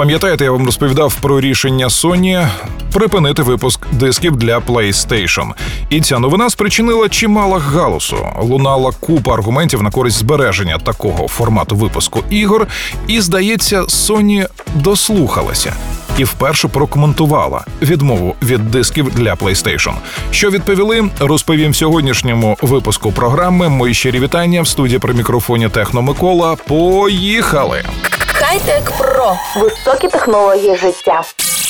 Пам'ятаєте, я вам розповідав про рішення Sony припинити випуск дисків для PlayStation. І ця новина спричинила чимало галасу. Лунала купа аргументів на користь збереження такого формату випуску ігор. І, здається, Sony дослухалася і вперше прокоментувала відмову від дисків для PlayStation. Що відповіли, розповім в сьогоднішньому випуску програми. Мої щирі вітання в студії при мікрофоні Техно Микола. Поїхали! Хай-Тек Про. Високі технології життя.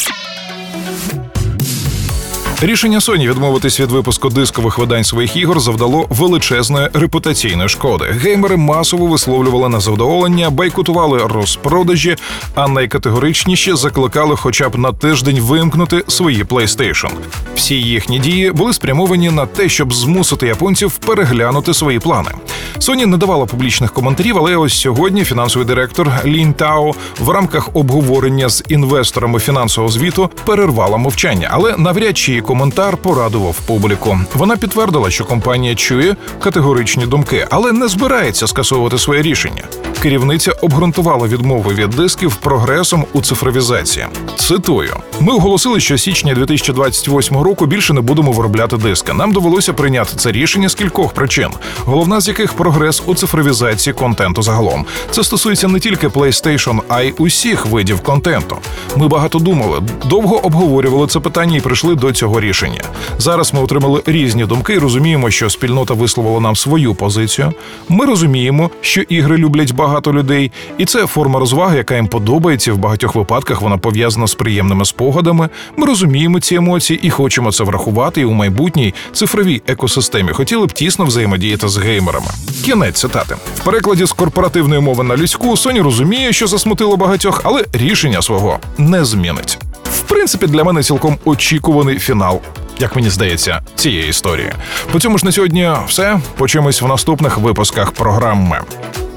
Рішення Sony відмовитись від випуску дискових видань своїх ігор завдало величезної репутаційної шкоди. Геймери масово висловлювали незадоволення, бойкотували розпродажі, а найкатегоричніше закликали хоча б на тиждень вимкнути свої PlayStation. Всі їхні дії були спрямовані на те, щоб змусити японців переглянути свої плани. Sony не давала публічних коментарів, але ось сьогодні фінансовий директор Лінь Тао в рамках обговорення з інвесторами фінансового звіту перервала мовчання, але навряд чи її коментар порадував публіку. Вона підтвердила, що компанія чує категоричні думки, але не збирається скасовувати своє рішення. Керівниця обґрунтувала відмови від дисків прогресом у цифровізації. Цитую: «Ми оголосили, що з січня 2028 року більше не будемо виробляти диски. Нам довелося прийняти це рішення з кількох причин, головна з яких прогрес у цифровізації контенту загалом. Це стосується не тільки PlayStation, а й усіх видів контенту. Ми багато думали, довго обговорювали це питання і прийшли до цього рішення. Зараз ми отримали різні думки і розуміємо, що спільнота висловила нам свою позицію. Ми розуміємо, що ігри люблять багато людей, і це форма розваги, яка їм подобається. В багатьох випадках вона пов'язана з приємними спогадами. Ми розуміємо ці емоції і хочемо це врахувати і у майбутній цифровій екосистемі. Хотіли б тісно взаємодіяти з геймерами». Кінець цитати. В перекладі з корпоративної мови на людську Sony розуміє, що засмутило багатьох, але рішення свого не змінить. В принципі, для мене цілком очікуваний фінал, як мені здається, цієї історії. По цьому ж на сьогодні все. Почуємось в наступних випусках програми.